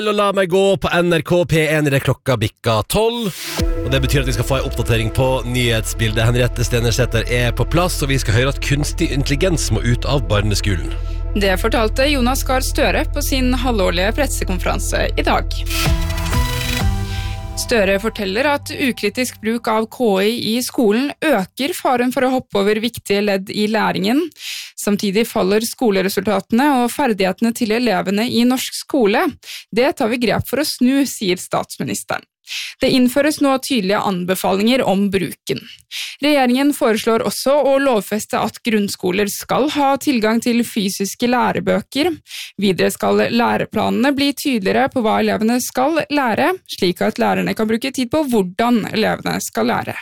La meg gå på NRK P1 I det klokka bikka 12. Og det betyr at vi skal få en oppdatering på nyhetsbildet. Henriette Stenersæter på plass, og vi skal høre at kunstig intelligens må ut av barneskolen. Det fortalte Jonas Gahr Støre på sin halvårlige pressekonferanse I dag. Støre forteller at ukritisk bruk av KI I skolen øker faren for å hoppe over viktige ledd I læringen. Samtidig faller skoleresultatene og ferdighetene til elevene I norsk skole. Det tar vi grep for å snu, sier statsministeren. Det innføres nå tydelige anbefalinger om bruken. Regjeringen foreslår også å lovfeste at grunnskoler skal ha tilgang til fysiske lærebøker. Videre skal læreplanene bli tydeligere på hva elevene skal lære, slik at lærerne kan bruke tid på hvordan elevene skal lære.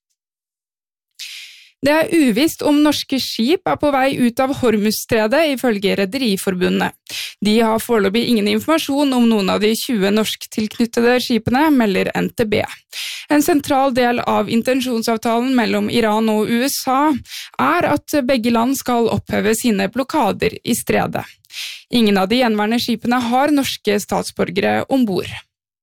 Det uvisst om norske skip på vei ut av Hormuzstredet ifølge Rederiforbundet. De har foreløpig ingen informasjon om noen av de 20 norsktilknyttede skipene, melder NTB. En sentral del av intensjonsavtalen mellom Iran og USA at begge land skal oppheve sine blokader I stredet. Ingen av de gjenværende skipene har norske statsborgere ombord.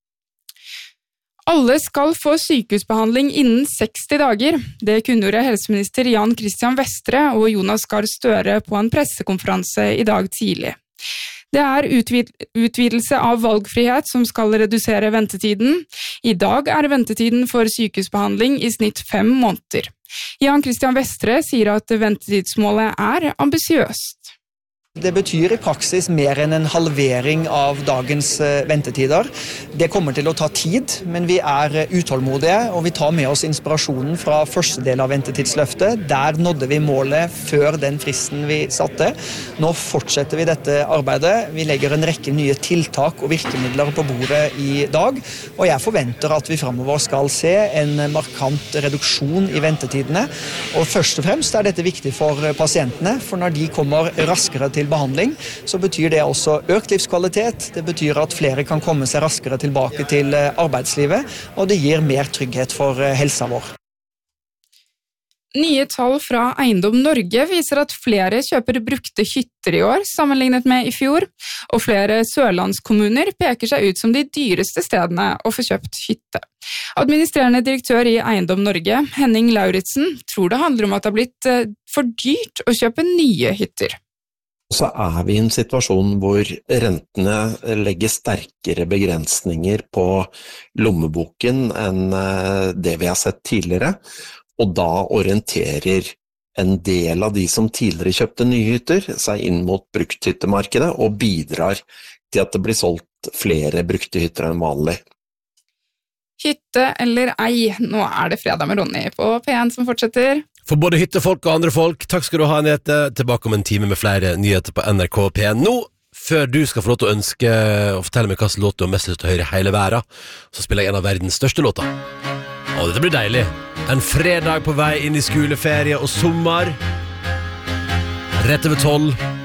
Alle skal få sykehusbehandling innen 60 dager. Det kunngjorde helseminister Jan Christian Vestre og Jonas Gahr Støre på en pressekonferanse I dag tidlig. Det utvidelse av valgfrihet som skal redusere ventetiden. I dag ventetiden for sykehusbehandling I snitt 5 måneder. Jan Christian Vestre sier at ventetidsmålet ambisiøst. Det betyr I praksis mer enn en halvering av dagens ventetider. Det kommer til å ta tid, men vi utålmodige, og vi tar med oss inspirasjonen fra første del av ventetidsløftet. Der nådde vi målet før den fristen vi satte. Nå fortsetter vi dette arbeidet. Vi legger en rekke nye tiltak og virkemidler på bordet I dag, og jeg forventer at vi fremover skal se en markant reduksjon I ventetidene. Og først og fremst dette viktig for pasientene, for når de kommer raskere til behandling, så betyr det også økt livskvalitet. Det betyr at flere kan komme seg raskere tilbake til arbeidslivet, og det gir mer trygghet for helsa vår. Nye tall fra Eiendom Norge viser at flere kjøper brukte hytter I år, sammenlignet med I fjor, og flere sørlandskommuner peker seg ut som de dyreste stedene å få kjøpt hytte. Administrerende direktør I Eiendom Norge, Henning Lauritsen, tror det handler om at det har blitt for dyrt å kjøpe nye hytter. Så vi I en situasjon hvor rentene legger sterkere begrensninger på lommeboken enn det vi har sett tidligere, og da orienterer en del av de som tidligere kjøpte nye hytter seg inn mot brukthyttemarkedet og bidrar til at det blir solgt flere brukte hytter enn vanlig. Hytte eller ei, nå det fredag med Ronny på P1 som fortsetter. For både hyttefolk og andre folk, takk skal du ha, Anette. Tilbake om en time med flere nyheter på NRK P1. Nå, før du skal få lov til å ønske og fortelle meg hva slags låt du har mest lyst til å høre I hele verden, så spiller jeg en av verdens største låter. Og dette blir deilig. En fredag på vei inn I skoleferie og sommer. Rett over 12.